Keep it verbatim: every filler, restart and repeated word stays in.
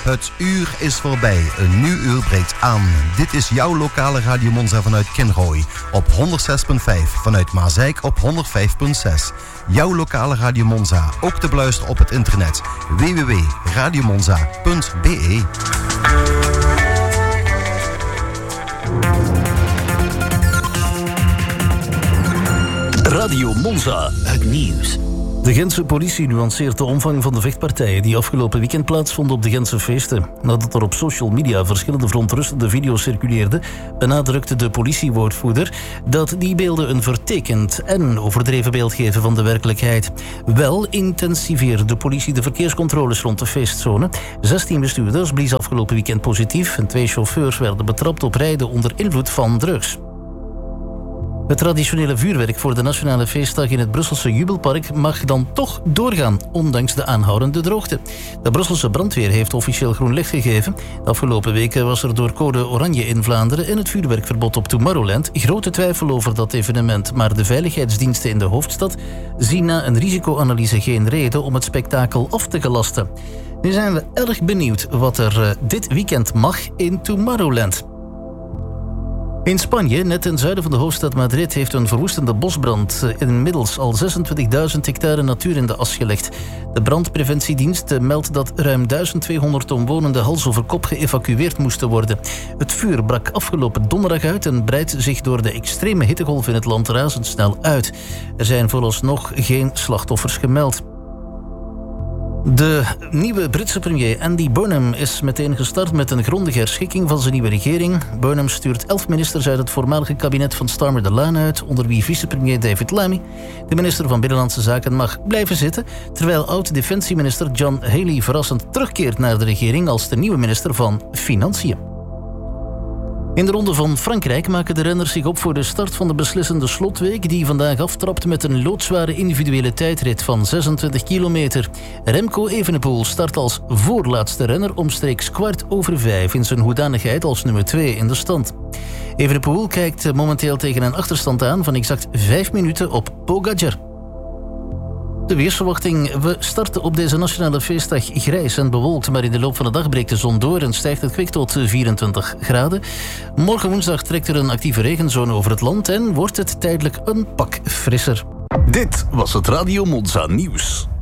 Het uur is voorbij. Een nieuw uur breekt aan. Dit is jouw lokale Radio Monza vanuit Kinrooi. Op honderdzes komma vijf. Vanuit Maasijk op honderdvijf komma zes. Jouw lokale Radio Monza. Ook te beluisteren op het internet. w w w punt radiomonza punt b e. Radio Monza, het nieuws. De Gentse politie nuanceert de omvang van de vechtpartijen die afgelopen weekend plaatsvonden op de Gentse feesten. Nadat er op social media verschillende verontrustende video's circuleerden, benadrukte de politiewoordvoerder dat die beelden een vertekend en overdreven beeld geven van de werkelijkheid. Wel intensiveerde de politie de verkeerscontroles rond de feestzone. zestien bestuurders bliezen afgelopen weekend positief en twee chauffeurs werden betrapt op rijden onder invloed van drugs. Het traditionele vuurwerk voor de nationale feestdag in het Brusselse Jubelpark mag dan toch doorgaan, ondanks de aanhoudende droogte. De Brusselse brandweer heeft officieel groen licht gegeven. De afgelopen weken was er door code oranje in Vlaanderen en het vuurwerkverbod op Tomorrowland grote twijfel over dat evenement, maar de veiligheidsdiensten in de hoofdstad zien na een risicoanalyse geen reden om het spektakel af te gelasten. Nu zijn we erg benieuwd wat er uh, dit weekend mag in Tomorrowland. In Spanje, net ten zuiden van de hoofdstad Madrid, heeft een verwoestende bosbrand inmiddels al zesentwintigduizend hectare natuur in de as gelegd. De brandpreventiedienst meldt dat ruim duizend tweehonderd omwonenden hals over kop geëvacueerd moesten worden. Het vuur brak afgelopen donderdag uit en breidt zich door de extreme hittegolf in het land razendsnel uit. Er zijn vooralsnog geen slachtoffers gemeld. De nieuwe Britse premier Andy Burnham is meteen gestart met een grondige herschikking van zijn nieuwe regering. Burnham stuurt elf ministers uit het voormalige kabinet van Starmer de Laan uit, onder wie vicepremier David Lammy. De minister van Binnenlandse Zaken mag blijven zitten, terwijl oud-defensieminister John Healey verrassend terugkeert naar de regering als de nieuwe minister van Financiën. In de ronde van Frankrijk maken de renners zich op voor de start van de beslissende slotweek die vandaag aftrapt met een loodzware individuele tijdrit van zesentwintig kilometer. Remco Evenepoel start als voorlaatste renner omstreeks kwart over vijf in zijn hoedanigheid als nummer twee in de stand. Evenepoel kijkt momenteel tegen een achterstand aan van exact vijf minuten op Pogacar. De weersverwachting. We starten op deze nationale feestdag grijs en bewolkt, maar in de loop van de dag breekt de zon door en stijgt het kwik tot vierentwintig graden. Morgen woensdag trekt er een actieve regenzone over het land en wordt het tijdelijk een pak frisser. Dit was het Radio Monza nieuws.